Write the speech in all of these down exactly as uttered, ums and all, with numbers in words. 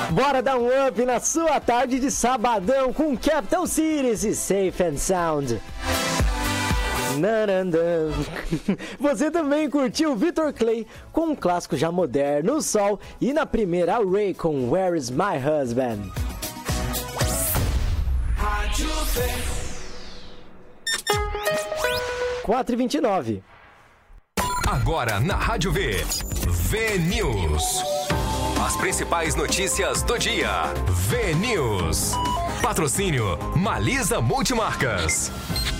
Bora dar um up na sua tarde de sabadão com Capital Cities e Safe and Sound. Narandã. Você também curtiu Victor Clay com um clássico já moderno, Sol, e na primeira a Ray com Where Is My Husband. quatro e vinte e nove. Agora na Rádio V, V-News. As principais notícias do dia. V-News. Patrocínio Malisa Multimarcas.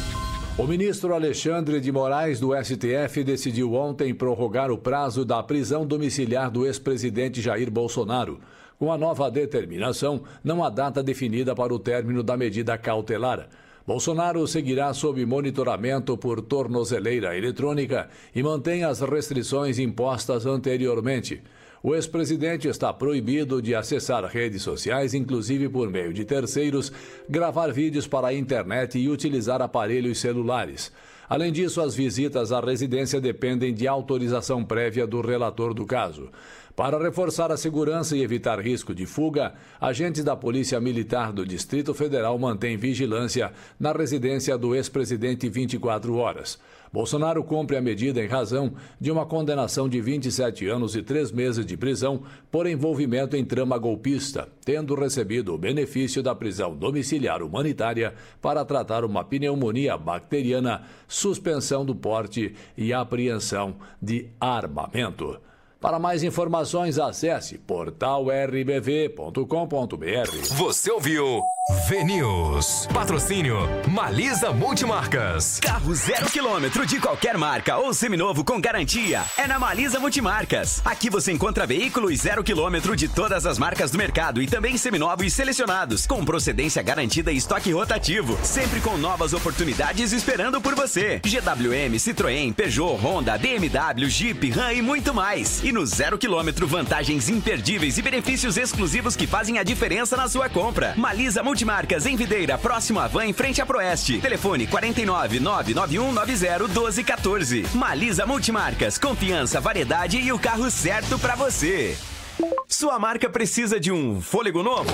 O ministro Alexandre de Moraes, do S T F, decidiu ontem prorrogar o prazo da prisão domiciliar do ex-presidente Jair Bolsonaro. Com a nova determinação, não há data definida para o término da medida cautelar. Bolsonaro seguirá sob monitoramento por tornozeleira eletrônica e mantém as restrições impostas anteriormente. O ex-presidente está proibido de acessar redes sociais, inclusive por meio de terceiros, gravar vídeos para a internet e utilizar aparelhos celulares. Além disso, as visitas à residência dependem de autorização prévia do relator do caso. Para reforçar a segurança e evitar risco de fuga, agentes da Polícia Militar do Distrito Federal mantêm vigilância na residência do ex-presidente vinte e quatro horas. Bolsonaro cumpre a medida em razão de uma condenação de vinte e sete anos e três meses de prisão por envolvimento em trama golpista, tendo recebido o benefício da prisão domiciliar humanitária para tratar uma pneumonia bacteriana, suspensão do porte e apreensão de armamento. Para mais informações, acesse portal r b v ponto com ponto b r. Você ouviu V-News. Patrocínio Malisa Multimarcas. Carro zero quilômetro de qualquer marca ou seminovo com garantia é na Malisa Multimarcas. Aqui você encontra veículos zero quilômetro de todas as marcas do mercado e também seminovos selecionados, com procedência garantida e estoque rotativo, sempre com novas oportunidades esperando por você. G W M, Citroën, Peugeot, Honda, B M W, Jeep, Ram e muito mais. E no zero quilômetro, vantagens imperdíveis e benefícios exclusivos que fazem a diferença na sua compra. Malisa Multimarcas, em Videira, próximo à Van, em frente à Proeste. Telefone quatro nove nove nove um nove zero um dois um quatro. Malisa Multimarcas, confiança, variedade e o carro certo pra você. Sua marca precisa de um fôlego novo?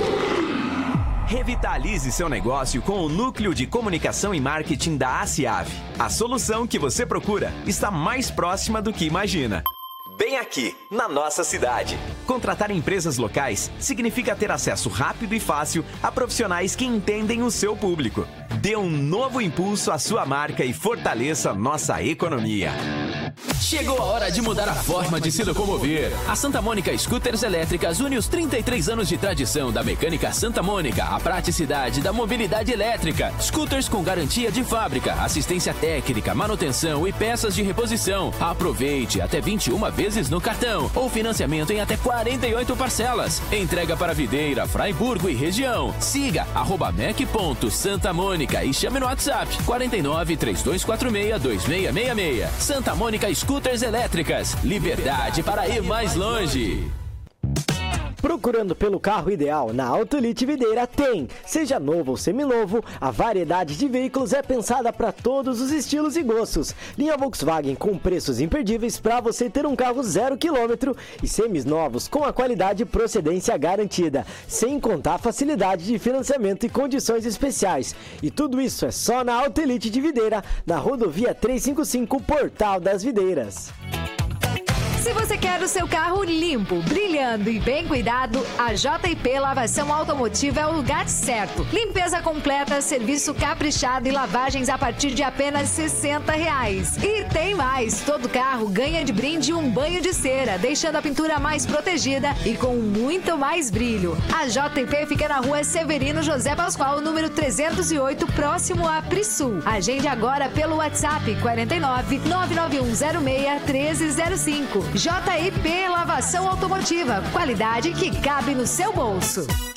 Revitalize seu negócio com o Núcleo de Comunicação e Marketing da ACIAV. A solução que você procura está mais próxima do que imagina. Bem aqui, na nossa cidade. Contratar empresas locais significa ter acesso rápido e fácil a profissionais que entendem o seu público. Dê um novo impulso à sua marca e fortaleça nossa economia. Chegou a hora de mudar a forma de se locomover. A Santa Mônica Scooters Elétricas une os trinta e três anos de tradição da mecânica Santa Mônica, a praticidade da mobilidade elétrica. Scooters com garantia de fábrica, assistência técnica, manutenção e peças de reposição. Aproveite até vinte e uma vezes no cartão ou financiamento em até quarenta e oito parcelas. Entrega para Videira, Fraiburgo e região. Siga arroba mec ponto santa mônica e chame no WhatsApp quatro nove três dois quatro seis dois seis seis seis. Santa Mônica Scooters Elétricas. Liberdade para ir mais longe. Procurando pelo carro ideal, na Autolite Videira tem. Seja novo ou seminovo, a variedade de veículos é pensada para todos os estilos e gostos. Linha Volkswagen com preços imperdíveis para você ter um carro zero quilômetro e seminovos com a qualidade e procedência garantida, sem contar a facilidade de financiamento e condições especiais. E tudo isso é só na Autolite de Videira, na rodovia trezentos e cinquenta e cinco, Portal das Videiras. Se você quer o seu carro limpo, brilhando e bem cuidado, a J e P Lavação Automotiva é o lugar certo. Limpeza completa, serviço caprichado e lavagens a partir de apenas sessenta reais. E tem mais, todo carro ganha de brinde um banho de cera, deixando a pintura mais protegida e com muito mais brilho. A J e P fica na rua Severino José Pascoal, número trezentos e oito, próximo a Prisul. Agende agora pelo WhatsApp quatro nove nove nove um zero seis um três zero cinco. J e P Lavação Automotiva, qualidade que cabe no seu bolso.